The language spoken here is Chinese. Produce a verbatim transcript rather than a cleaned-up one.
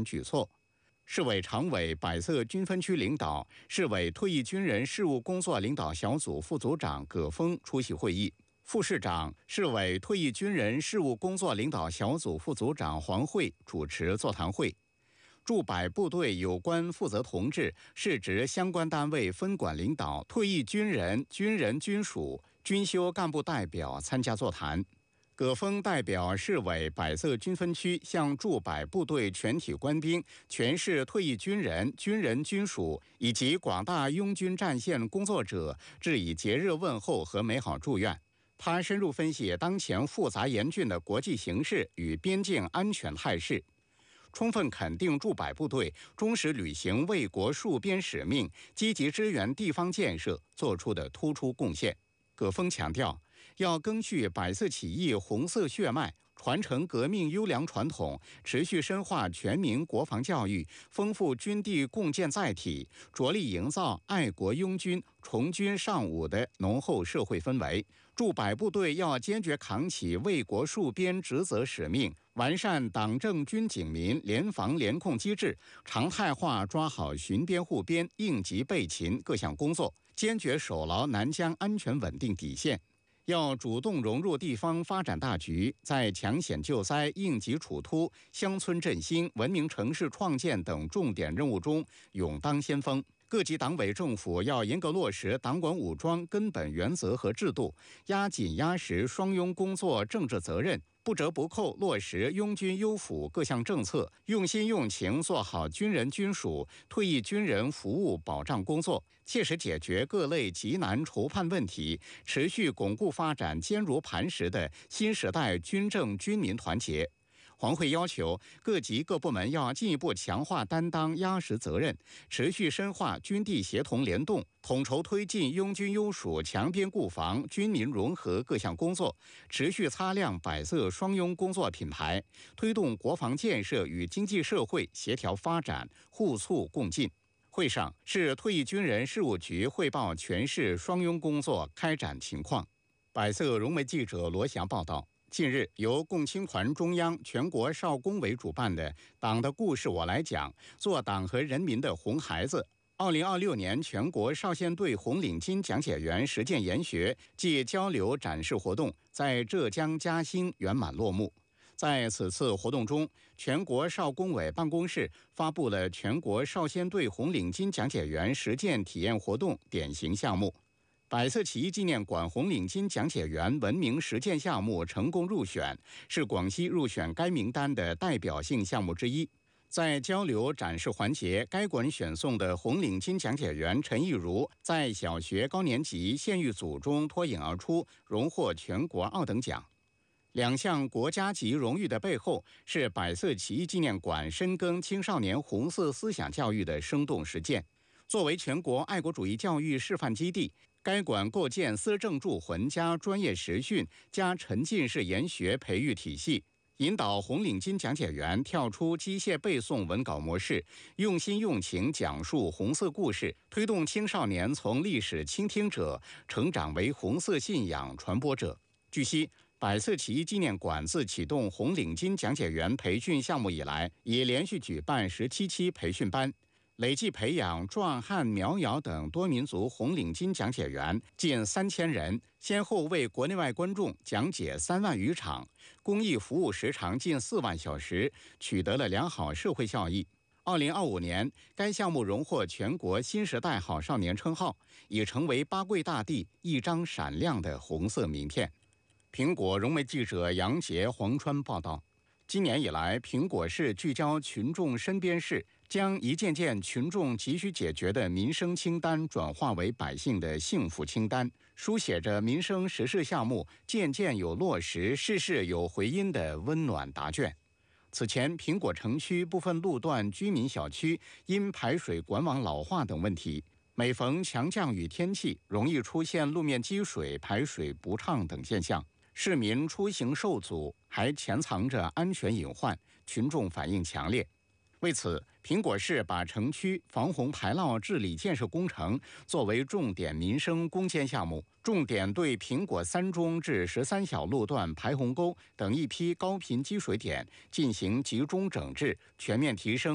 举措。市委常委、百色军分区领导、市委退役军人事务工作领导小组副组长葛峰出席会议。副市长、市委退役军人事务工作领导小组副组长黄慧主持座谈会。驻百部队有关负责同志、市直相关单位分管领导、退役军人、军人军属、军休干部代表参加座谈。葛峰代表市委百色军分区向驻百部队全体官兵、全市退役军人、军人军属以及广大拥军战线工作者致以节日问候和美好祝愿。他深入分析当前复杂严峻的国际形势与边境安全态势，充分肯定驻百部队忠实履行为国戍边使命、积极支援地方建设做出的突出贡献。葛峰强调，要赓续百色起义红色血脉，传承革命优良传统，持续深化全民国防教育，丰富军地共建载体，着力营造爱国拥军、崇军尚武的浓厚社会氛围。驻百部队要坚决扛起为国戍边职责使命，完善党政军警民联防联控机制，常态化抓好巡边护边、应急备勤各项工作，坚决守牢南疆安全稳定底线。要主动融入地方发展大局，在抢险救灾、应急处突、乡村振兴、文明城市创建等重点任务中勇当先锋。各级党委政府要严格落实党管武装根本原则和制度，压紧压实双拥工作政治责任，不折不扣落实拥军优抚各项政策，用心用情做好军人军属、退役军人服务保障工作，切实解决各类急难筹盼问题，持续巩固发展坚如磐石的新时代军政军民团结。黄慧要求各级各部门要进一步强化担当压实责任，持续深化军地协同联动，统筹推进拥军优属强边固防、军民融合各项工作，持续擦亮百色双拥工作品牌，推动国防建设与经济社会协调发展互促共进。会上，市退役军人事务局汇报全市双拥工作开展情况。百色融媒记者罗翔报道。近日，由共青团中央、全国少工委主办的“党的故事我来讲”，做党和人民的红孩子二零二六年全国少先队红领巾讲解员实践研学暨交流展示活动在浙江嘉兴圆满落幕。在此次活动中，全国少工委办公室发布了全国少先队红领巾讲解员实践体验活动典型项目。百色起义纪念馆红领巾讲解员文明实践项目成功入选，是广西入选该名单的代表性项目之一。在交流展示环节，该馆选送的红领巾讲解员陈亦如在小学高年级县域组中脱颖而出，荣获全国二等奖。两项国家级荣誉的背后，是百色起义纪念馆深耕青少年红色思想教育的生动实践。作为全国爱国主义教育示范基地，该馆构建思政铸魂加专业实训加沉浸式研学培育体系，引导红领巾讲解员跳出机械背诵文稿模式，用心用情讲述红色故事，推动青少年从历史倾听者成长为红色信仰传播者。据悉，百色起义纪念馆自启动红领巾讲解员培训项目以来，已连续举办十七期培训班，累计培养壮汉、苗瑶等多民族红领巾讲解员近三千人，先后为国内外观众讲解三万余场，公益服务时长近四万小时，取得了良好社会效益。二零二五年，该项目荣获全国新时代好少年称号，已成为八桂大地一张闪亮的红色名片。苹果融媒记者杨杰、黄川报道。今年以来，苹果市聚焦群众身边事，将一件件群众急需解决的民生清单转化为百姓的幸福清单，书写着民生实事项目件件有落实、事事有回音的温暖答卷。此前，苹果城区部分路段居民小区因排水管网老化等问题，每逢强降雨天气，容易出现路面积水、排水不畅等现象。市民出行受阻，还潜藏着安全隐患，群众反应强烈。为此，苹果市把城区防洪排涝治理建设工程作为重点民生攻坚项目，重点对苹果三中至十三小路段排洪沟等一批高频积水点进行集中整治，全面提升